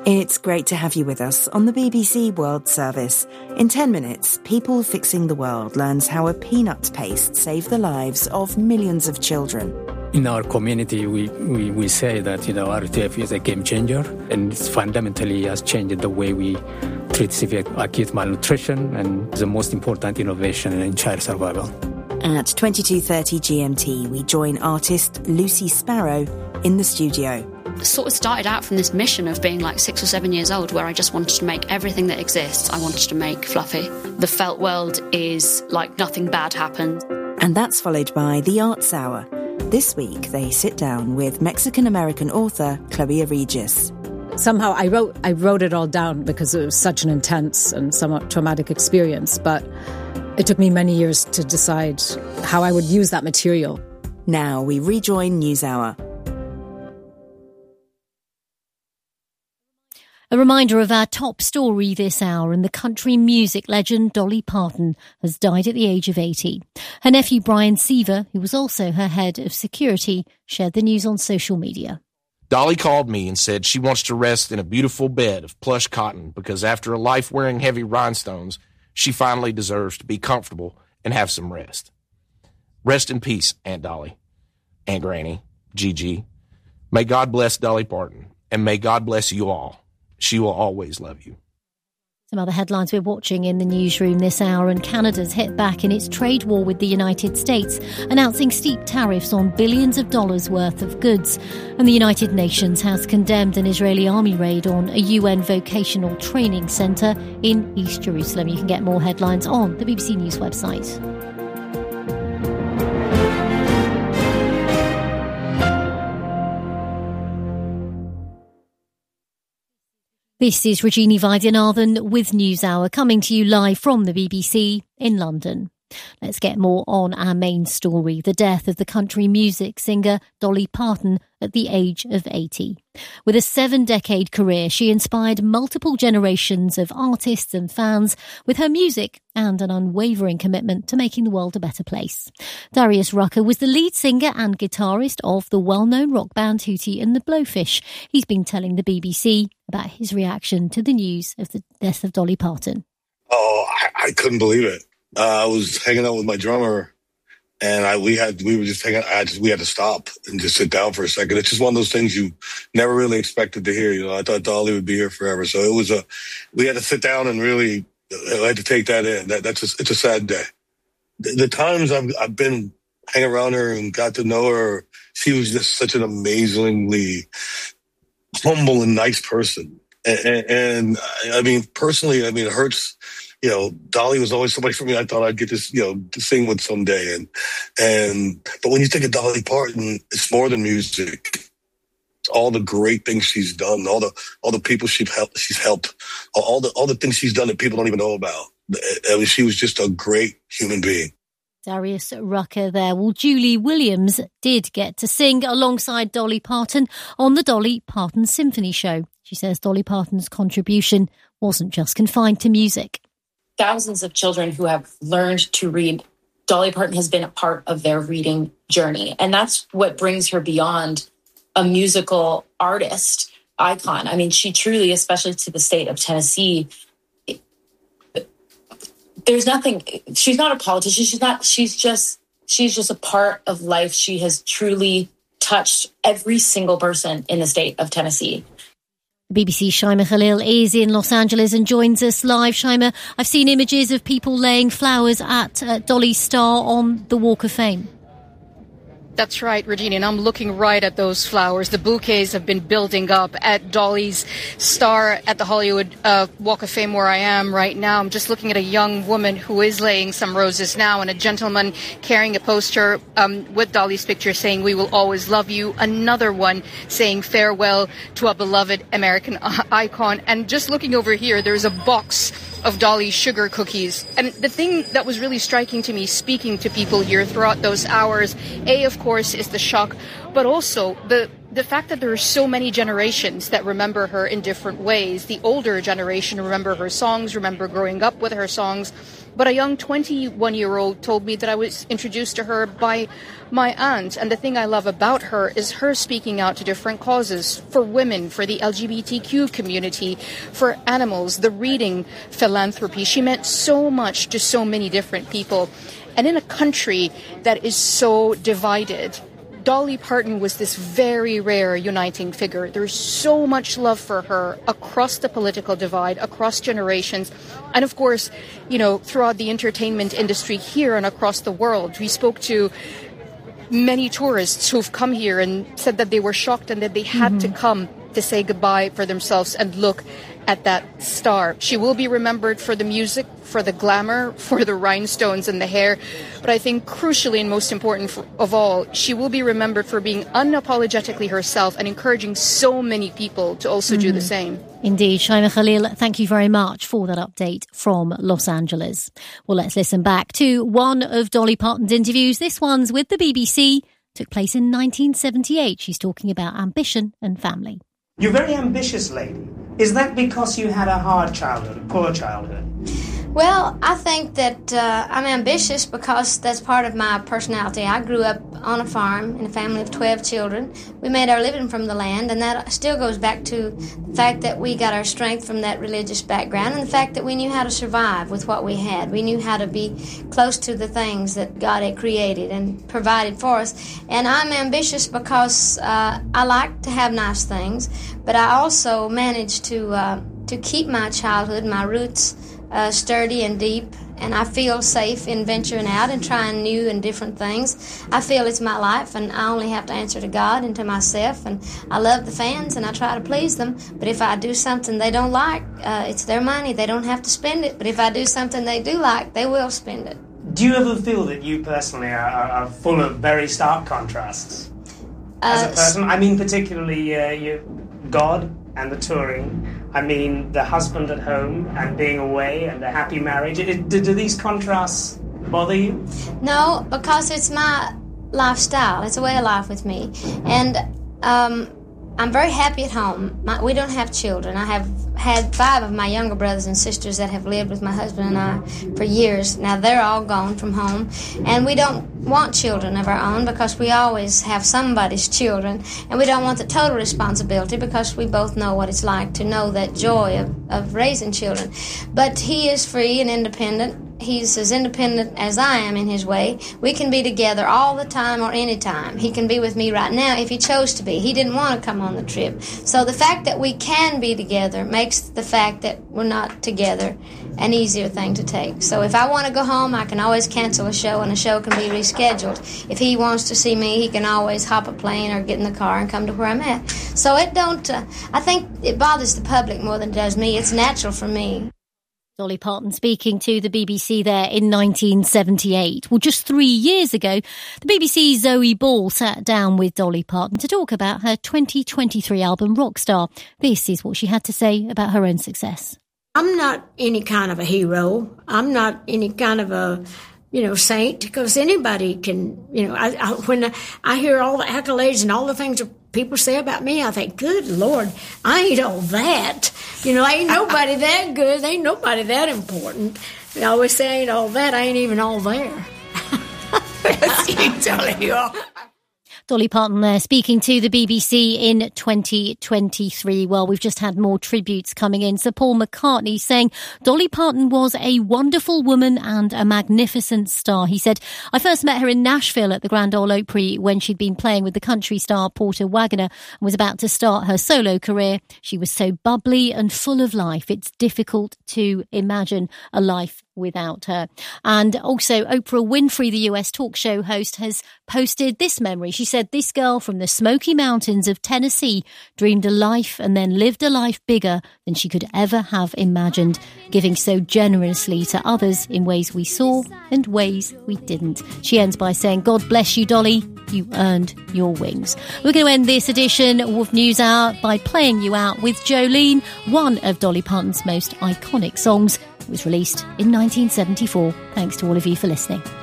It's great to have you with us on the BBC World Service. In 10 minutes, People Fixing the World learns how a peanut paste saved the lives of millions of children. In our community, we say that, RTF is a game changer, and it's fundamentally has changed the way we treat severe acute malnutrition and the most important innovation in child survival. At 22:30 GMT, we join artist Lucy Sparrow in the studio. Sort of started out from this mission of being like 6 or 7 years old, where I just wanted to make everything that exists, I wanted to make Fluffy. The felt world is like nothing bad happens. And that's followed by the Arts Hour. This week, they sit down with Mexican-American author Chloe Regis. Somehow I wrote it all down because it was such an intense and somewhat traumatic experience, but it took me many years to decide how I would use that material. Now we rejoin NewsHour. A reminder of our top story this hour, and the country music legend Dolly Parton has died at the age of 80. Her nephew Brian Seaver, who was also her head of security, shared the news on social media. Dolly called me and said she wants to rest in a beautiful bed of plush cotton because after a life wearing heavy rhinestones, she finally deserves to be comfortable and have some rest. Rest in peace, Aunt Dolly, Aunt Granny, Gigi. May God bless Dolly Parton, and may God bless you all. She will always love you. Some other headlines we're watching in the newsroom this hour, and Canada's hit back in its trade war with the United States, announcing steep tariffs on billions of dollars worth of goods. And the United Nations has condemned an Israeli army raid on a UN vocational training centre in East Jerusalem. You can get more headlines on the BBC News website. This is Regina Vaidyanathan with NewsHour, coming to you live from the BBC in London. Let's get more on our main story, the death of the country music singer Dolly Parton at the age of 80. With a 7-decade career, she inspired multiple generations of artists and fans with her music and an unwavering commitment to making the world a better place. Darius Rucker was the lead singer and guitarist of the well-known rock band Hootie and the Blowfish. He's been telling the BBC about his reaction to the news of the death of Dolly Parton. Oh, I couldn't believe it. I was hanging out with my drummer, and we were just hanging out. We had to stop and just sit down for a second. It's just one of those things you never really expected to hear. I thought Dolly would be here forever, so we had to sit down and really I had to take that in. It's a sad day. The times I've been hanging around her and got to know her, she was just such an amazingly humble and nice person. And I mean, personally, it hurts. Dolly was always somebody for me I thought I'd get to sing with someday. But when you think of Dolly Parton, it's more than music. It's all the great things she's done, all the people she's helped, all the things she's done that people don't even know about. She was just a great human being. Darius Rucker there. Well, Julie Williams did get to sing alongside Dolly Parton on the Dolly Parton Symphony Show. She says Dolly Parton's contribution wasn't just confined to music. Thousands of children who have learned to read, Dolly Parton has been a part of their reading journey. And that's what brings her beyond a musical artist icon. I mean, she truly, especially to the state of Tennessee, there's nothing, she's not a politician. She's just a part of life. She has truly touched every single person in the state of Tennessee. BBC Shaima Khalil is in Los Angeles and joins us live. Shaima, I've seen images of people laying flowers at Dolly's star on the Walk of Fame. That's right, Regina, and I'm looking right at those flowers. The bouquets have been building up at Dolly's star at the Hollywood Walk of Fame where I am right now. I'm just looking at a young woman who is laying some roses now, and a gentleman carrying a poster with Dolly's picture saying, "We will always love you." Another one saying farewell to a beloved American icon. And just looking over here, there's a box of Dolly's sugar cookies. And the thing that was really striking to me speaking to people here throughout those hours, of course, is the shock, but also the fact that there are so many generations that remember her in different ways. The older generation remember her songs, remember growing up with her songs. But a young 21-year-old told me that I was introduced to her by my aunt. And the thing I love about her is her speaking out to different causes for women, for the LGBTQ community, for animals, the reading philanthropy. She meant so much to so many different people. And in a country that is so divided, Dolly Parton was this very rare uniting figure. There's so much love for her across the political divide, across generations, and of course, throughout the entertainment industry here and across the world. We spoke to many tourists who've come here and said that they were shocked and that they had to come to say goodbye for themselves and look at that star. She will be remembered for the music, for the glamour, for the rhinestones and the hair. But I think crucially and most important of all, she will be remembered for being unapologetically herself and encouraging so many people to also do the same. Indeed. Shaima Khalil, thank you very much for that update from Los Angeles. Well, let's listen back to one of Dolly Parton's interviews. This one's with the BBC. Took place in 1978. She's talking about ambition and family. You're a very ambitious lady. Is that because you had a hard childhood, a poor childhood? Well, I think that I'm ambitious because that's part of my personality. I grew up on a farm in a family of 12 children. We made our living from the land, and that still goes back to the fact that we got our strength from that religious background and the fact that we knew how to survive with what we had. We knew how to be close to the things that God had created and provided for us. And I'm ambitious because I like to have nice things, but I also managed to keep my childhood, my roots, sturdy and deep, and I feel safe in venturing out and trying new and different things. I feel it's my life, and I only have to answer to God and to myself, and I love the fans, and I try to please them, but if I do something they don't like, it's their money. They don't have to spend it, but if I do something they do like, they will spend it. Do you ever feel that you personally are full of very stark contrasts as a person? I mean, particularly God and the touring. I mean, the husband at home and being away and the happy marriage. Do these contrasts bother you? No, because it's my lifestyle. It's a way of life with me. And I'm very happy at home. We don't have children. I have had 5 of my younger brothers and sisters that have lived with my husband and I for years. Now they're all gone from home, and we don't want children of our own because we always have somebody's children, and we don't want the total responsibility because we both know what it's like to know that joy of raising children. But he is free and independent. He's as independent as I am in his way. We can be together all the time or any time. He can be with me right now if he chose to be. He didn't want to come on the trip. So the fact that we can be together makes the fact that we're not together an easier thing to take. So if I want to go home, I can always cancel a show, and a show can be rescheduled. If he wants to see me, he can always hop a plane or get in the car and come to where I'm at. So it don't, I think it bothers the public more than it does me. It's natural for me. Dolly Parton speaking to the BBC there in 1978. Well, just 3 years ago, the BBC's Zoe Ball sat down with Dolly Parton to talk about her 2023 album Rockstar. This is what she had to say about her own success. I'm not any kind of a hero. I'm not any kind of a, saint, because anybody can, when I hear all the accolades and all the things that people say about me, I think, good Lord, I ain't all that. Ain't nobody that good. Ain't nobody that important. I always say, ain't all that. I ain't even all there. Dolly Parton there speaking to the BBC in 2023. Well, we've just had more tributes coming in. Sir Paul McCartney saying Dolly Parton was a wonderful woman and a magnificent star. He said, I first met her in Nashville at the Grand Ole Opry when she'd been playing with the country star Porter Wagoner and was about to start her solo career. She was so bubbly and full of life. It's difficult to imagine a life without her. And also Oprah Winfrey, the US talk show host, has posted this memory. She said, this girl from the Smoky Mountains of Tennessee dreamed a life and then lived a life bigger than she could ever have imagined, giving so generously to others in ways we saw and ways we didn't. She ends by saying, God bless you, Dolly. You earned your wings. We're going to end this edition of News Hour by playing you out with Jolene, one of Dolly Parton's most iconic songs. It was released in 1974. Thanks to all of you for listening.